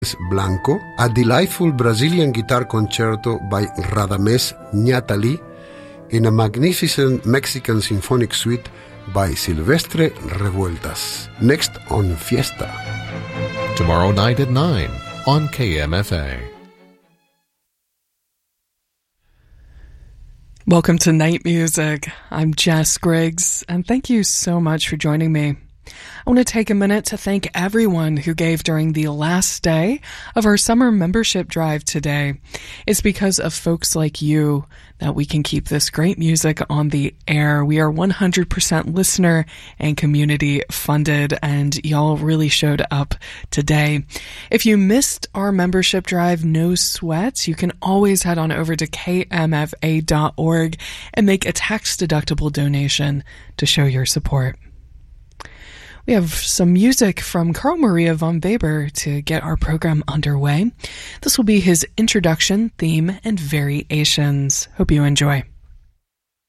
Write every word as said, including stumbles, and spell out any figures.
Blanco, a delightful Brazilian guitar concerto by Radamés Ñátali, and a magnificent Mexican symphonic suite by Silvestre Revueltas. Next on Fiesta. Tomorrow night at nine on K M F A. Welcome to Night Music. I'm Jess Griggs, and thank you so much for joining me. I want to take a minute to thank everyone who gave during the last day of our summer membership drive today. It's because of folks like you that we can keep this great music on the air. We are one hundred percent listener and community funded, and y'all really showed up today. If you missed our membership drive, no sweat. You can always head on over to K M F A dot org and make a tax-deductible donation to show your support. We have some music from Carl Maria von Weber to get our program underway. This will be his introduction, theme, and variations. Hope you enjoy.